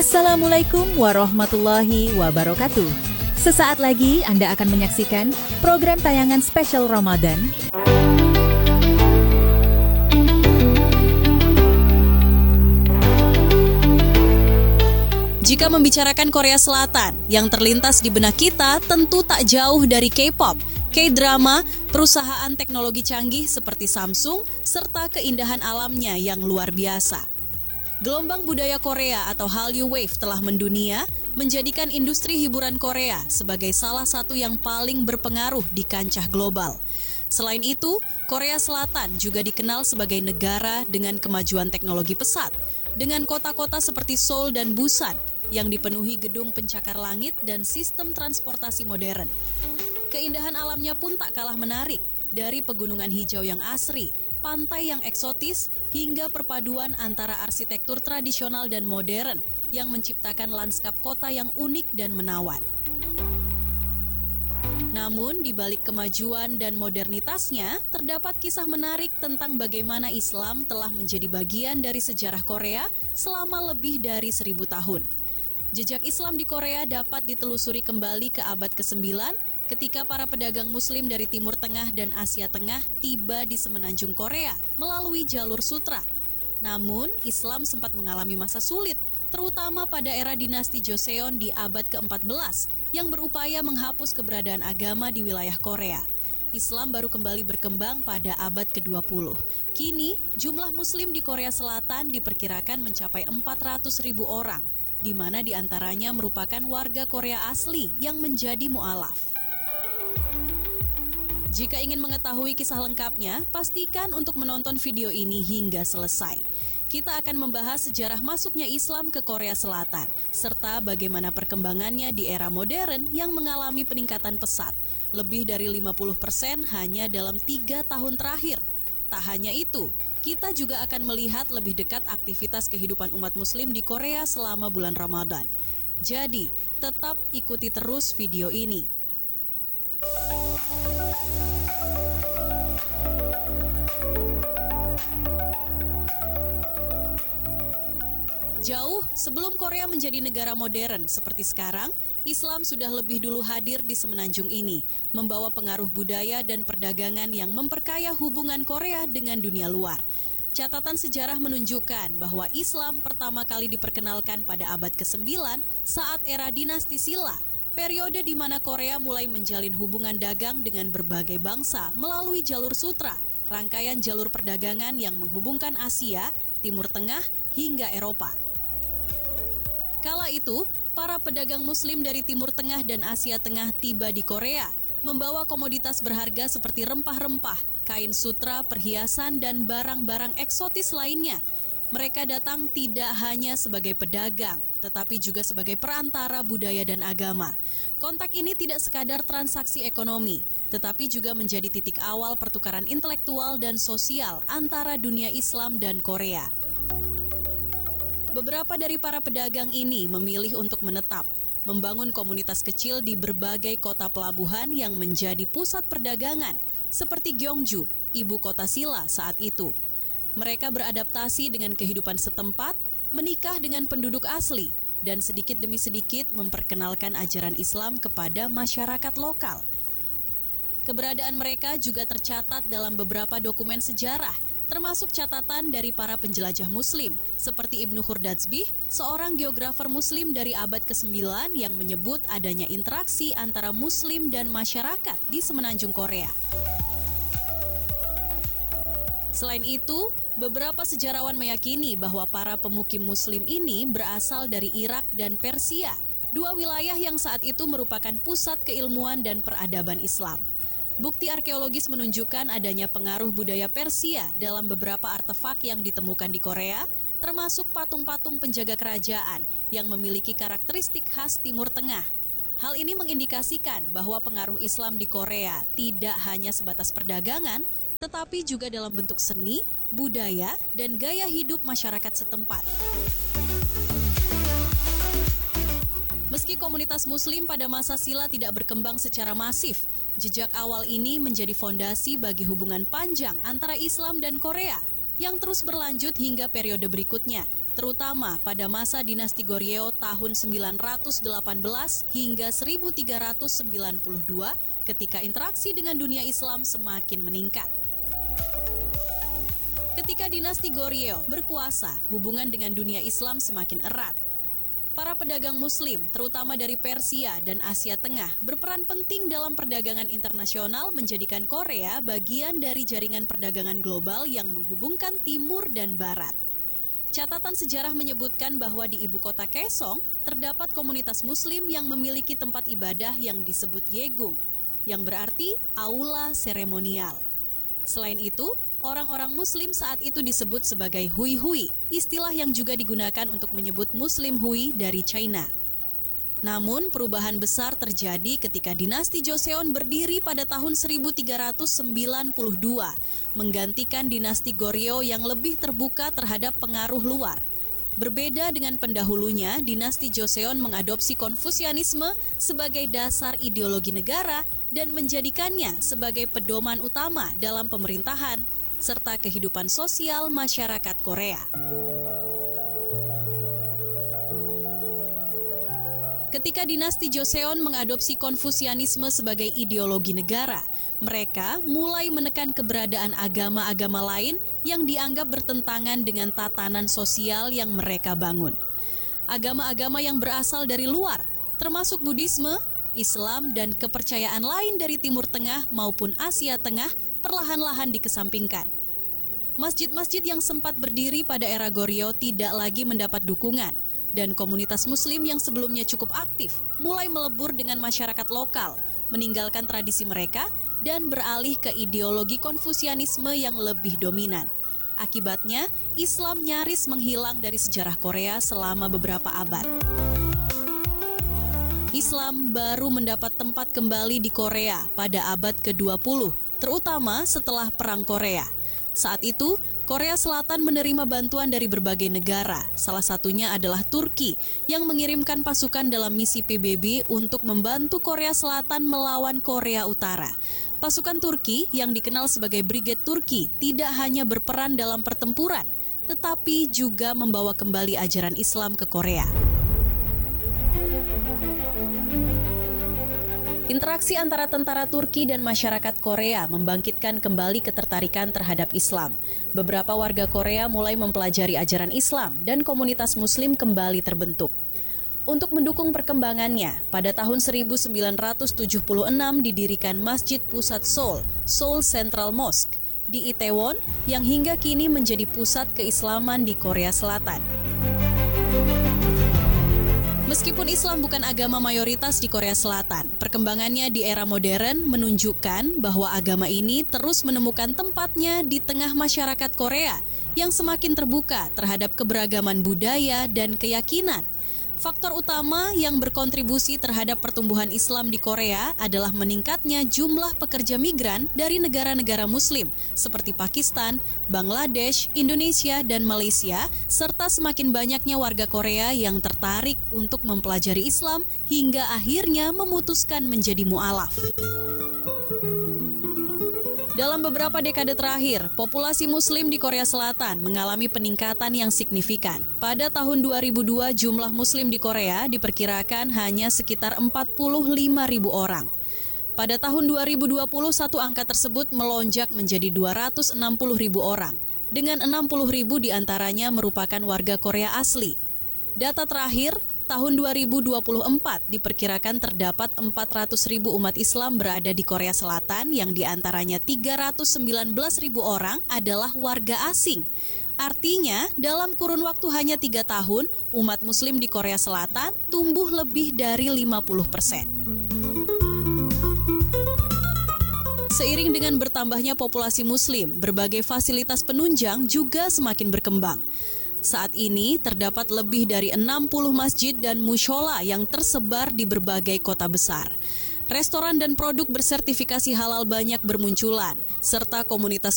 Assalamualaikum warahmatullahi wabarakatuh. Sesaat lagi Anda akan menyaksikan program tayangan spesial Ramadan. Jika membicarakan Korea Selatan, yang terlintas di benak kita tentu tak jauh dari K-pop, K-drama, perusahaan teknologi canggih seperti Samsung, serta keindahan alamnya yang luar biasa. Gelombang budaya Korea atau Hallyu Wave telah mendunia, menjadikan industri hiburan Korea sebagai salah satu yang paling berpengaruh di kancah global. Selain itu, Korea Selatan juga dikenal sebagai negara dengan kemajuan teknologi pesat, dengan kota-kota seperti Seoul dan Busan yang dipenuhi gedung pencakar langit dan sistem transportasi modern. Keindahan alamnya pun tak kalah menarik, dari pegunungan hijau yang asri, pantai yang eksotis, hingga perpaduan antara arsitektur tradisional dan modern yang menciptakan lanskap kota yang unik dan menawan. Namun, di balik kemajuan dan modernitasnya, terdapat kisah menarik tentang bagaimana Islam telah menjadi bagian dari sejarah Korea selama lebih dari 1000 tahun. Jejak Islam di Korea dapat ditelusuri kembali ke abad ke-9 ketika para pedagang Muslim dari Timur Tengah dan Asia Tengah tiba di semenanjung Korea melalui jalur sutra. Namun, Islam sempat mengalami masa sulit, terutama pada era dinasti Joseon di abad ke-14 yang berupaya menghapus keberadaan agama di wilayah Korea. Islam baru kembali berkembang pada abad ke-20. Kini, jumlah Muslim di Korea Selatan diperkirakan mencapai 400.000 orang, di mana diantaranya merupakan warga Korea asli yang menjadi mu'alaf. Jika ingin mengetahui kisah lengkapnya, pastikan untuk menonton video ini hingga selesai. Kita akan membahas sejarah masuknya Islam ke Korea Selatan, serta bagaimana perkembangannya di era modern yang mengalami peningkatan pesat, lebih dari 50% hanya dalam 3 tahun terakhir. Tak hanya itu, kita juga akan melihat lebih dekat aktivitas kehidupan umat Muslim di Korea selama bulan Ramadan. Jadi, tetap ikuti terus video ini. Jauh sebelum Korea menjadi negara modern seperti sekarang, Islam sudah lebih dulu hadir di semenanjung ini, membawa pengaruh budaya dan perdagangan yang memperkaya hubungan Korea dengan dunia luar. Catatan sejarah menunjukkan bahwa Islam pertama kali diperkenalkan pada abad ke-9 saat era dinasti Silla, periode di mana Korea mulai menjalin hubungan dagang dengan berbagai bangsa melalui jalur sutra, rangkaian jalur perdagangan yang menghubungkan Asia, Timur Tengah, hingga Eropa. Kala itu, para pedagang Muslim dari Timur Tengah dan Asia Tengah tiba di Korea, membawa komoditas berharga seperti rempah-rempah, kain sutra, perhiasan, dan barang-barang eksotis lainnya. Mereka datang tidak hanya sebagai pedagang, tetapi juga sebagai perantara budaya dan agama. Kontak ini tidak sekadar transaksi ekonomi, tetapi juga menjadi titik awal pertukaran intelektual dan sosial antara dunia Islam dan Korea. Beberapa dari para pedagang ini memilih untuk menetap, membangun komunitas kecil di berbagai kota pelabuhan yang menjadi pusat perdagangan, seperti Gyeongju, ibu kota Silla saat itu. Mereka beradaptasi dengan kehidupan setempat, menikah dengan penduduk asli, dan sedikit demi sedikit memperkenalkan ajaran Islam kepada masyarakat lokal. Keberadaan mereka juga tercatat dalam beberapa dokumen sejarah, termasuk catatan dari para penjelajah Muslim, seperti Ibnu Khurdatsbih, seorang geografer Muslim dari abad ke-9 yang menyebut adanya interaksi antara Muslim dan masyarakat di semenanjung Korea. Selain itu, beberapa sejarawan meyakini bahwa para pemukim Muslim ini berasal dari Irak dan Persia, dua wilayah yang saat itu merupakan pusat keilmuan dan peradaban Islam. Bukti arkeologis menunjukkan adanya pengaruh budaya Persia dalam beberapa artefak yang ditemukan di Korea, termasuk patung-patung penjaga kerajaan yang memiliki karakteristik khas Timur Tengah. Hal ini mengindikasikan bahwa pengaruh Islam di Korea tidak hanya sebatas perdagangan, tetapi juga dalam bentuk seni, budaya, dan gaya hidup masyarakat setempat. Meski komunitas Muslim pada masa Silla tidak berkembang secara masif, jejak awal ini menjadi fondasi bagi hubungan panjang antara Islam dan Korea, yang terus berlanjut hingga periode berikutnya, terutama pada masa dinasti Goryeo tahun 918 hingga 1392 ketika interaksi dengan dunia Islam semakin meningkat. Ketika dinasti Goryeo berkuasa, hubungan dengan dunia Islam semakin erat. Para pedagang Muslim, terutama dari Persia dan Asia Tengah, berperan penting dalam perdagangan internasional menjadikan Korea bagian dari jaringan perdagangan global yang menghubungkan Timur dan Barat. Catatan sejarah menyebutkan bahwa di ibu kota Kaesong terdapat komunitas Muslim yang memiliki tempat ibadah yang disebut Yegung, yang berarti aula seremonial. Selain itu, orang-orang Muslim saat itu disebut sebagai Hui-Hui, istilah yang juga digunakan untuk menyebut Muslim Hui dari China. Namun, perubahan besar terjadi ketika dinasti Joseon berdiri pada tahun 1392, menggantikan dinasti Goryeo yang lebih terbuka terhadap pengaruh luar. Berbeda dengan pendahulunya, dinasti Joseon mengadopsi Konfusianisme sebagai dasar ideologi negara dan menjadikannya sebagai pedoman utama dalam pemerintahan serta kehidupan sosial masyarakat Korea. Ketika dinasti Joseon mengadopsi Konfusianisme sebagai ideologi negara, mereka mulai menekan keberadaan agama-agama lain yang dianggap bertentangan dengan tatanan sosial yang mereka bangun. Agama-agama yang berasal dari luar, termasuk Buddhisme, Islam, dan kepercayaan lain dari Timur Tengah maupun Asia Tengah perlahan-lahan dikesampingkan. Masjid-masjid yang sempat berdiri pada era Goryeo tidak lagi mendapat dukungan, dan komunitas Muslim yang sebelumnya cukup aktif mulai melebur dengan masyarakat lokal, meninggalkan tradisi mereka dan beralih ke ideologi Konfusianisme yang lebih dominan. Akibatnya, Islam nyaris menghilang dari sejarah Korea selama beberapa abad. Islam baru mendapat tempat kembali di Korea pada abad ke-20, terutama setelah Perang Korea. Saat itu, Korea Selatan menerima bantuan dari berbagai negara, salah satunya adalah Turki yang mengirimkan pasukan dalam misi PBB untuk membantu Korea Selatan melawan Korea Utara. Pasukan Turki yang dikenal sebagai Brigade Turki tidak hanya berperan dalam pertempuran, tetapi juga membawa kembali ajaran Islam ke Korea. Interaksi antara tentara Turki dan masyarakat Korea membangkitkan kembali ketertarikan terhadap Islam. Beberapa warga Korea mulai mempelajari ajaran Islam dan komunitas Muslim kembali terbentuk. Untuk mendukung perkembangannya, pada tahun 1976 didirikan Masjid Pusat Seoul, Seoul Central Mosque, di Itaewon yang hingga kini menjadi pusat keislaman di Korea Selatan. Meskipun Islam bukan agama mayoritas di Korea Selatan, perkembangannya di era modern menunjukkan bahwa agama ini terus menemukan tempatnya di tengah masyarakat Korea yang semakin terbuka terhadap keberagaman budaya dan keyakinan. Faktor utama yang berkontribusi terhadap pertumbuhan Islam di Korea adalah meningkatnya jumlah pekerja migran dari negara-negara Muslim seperti Pakistan, Bangladesh, Indonesia, dan Malaysia, serta semakin banyaknya warga Korea yang tertarik untuk mempelajari Islam hingga akhirnya memutuskan menjadi mu'alaf. Dalam beberapa dekade terakhir, populasi Muslim di Korea Selatan mengalami peningkatan yang signifikan. Pada tahun 2002, jumlah Muslim di Korea diperkirakan hanya sekitar 45.000 orang. Pada tahun 2021, angka tersebut melonjak menjadi 260.000 orang, dengan 60.000 diantaranya merupakan warga Korea asli. Data terakhir, tahun 2024 diperkirakan terdapat 400.000 umat Islam berada di Korea Selatan yang diantaranya 319.000 orang adalah warga asing. Artinya, dalam kurun waktu hanya 3 tahun, umat Muslim di Korea Selatan tumbuh lebih dari 50%. Seiring dengan bertambahnya populasi Muslim, berbagai fasilitas penunjang juga semakin berkembang. Saat ini terdapat lebih dari 60 masjid dan mushola yang tersebar di berbagai kota besar. Restoran dan produk bersertifikasi halal banyak bermunculan, serta komunitas